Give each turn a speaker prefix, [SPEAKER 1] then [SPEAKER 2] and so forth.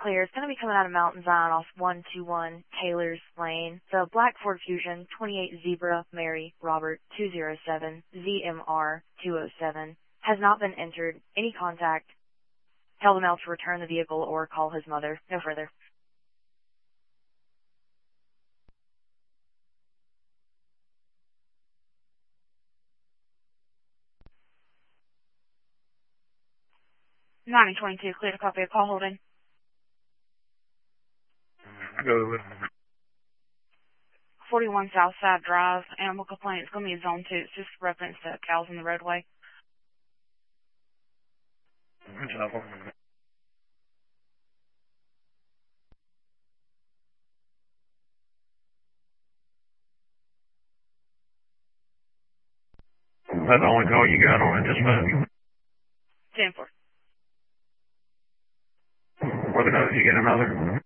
[SPEAKER 1] clear. It's going to be coming out of Mountain Zion off 121 Taylor's Lane. The black Ford Fusion, 28 Zebra, Mary, Robert, 207, ZMR, 207, has not been entered. Any contact. Tell the male to return the vehicle or call his mother. No further. $9022, clear to copy a call holding.
[SPEAKER 2] Go with
[SPEAKER 1] 41 Southside Drive, animal complaint. It's going to be a zone 2. It's just reference to cows in the roadway.
[SPEAKER 2] That's the only call you got on it, dispatch.
[SPEAKER 1] 10-4.
[SPEAKER 2] Whether or not you get another.